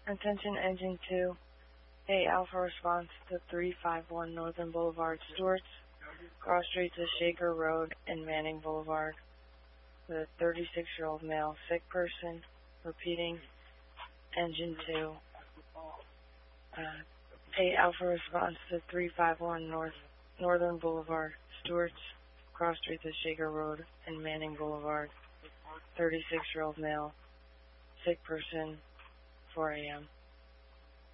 Attention Engine 2. Hey, Alpha response to 351 Northern Boulevard, Stewart's, cross streets of Shaker Road and Manning Boulevard, with a 36-year-old male sick person. Repeating, Engine 2. Hey, Alpha response to 351 Northern Boulevard, Stewart's, cross streets of Shaker Road and Manning Boulevard, 36-year-old male sick person, 4 a.m.